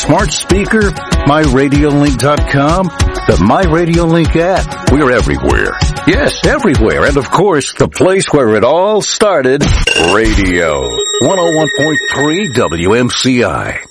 smart speaker, MyRadioLink.com, the MyRadioLink app. We're everywhere. Yes, everywhere. And of course, the place where it all started, radio. 101.3 WMCI.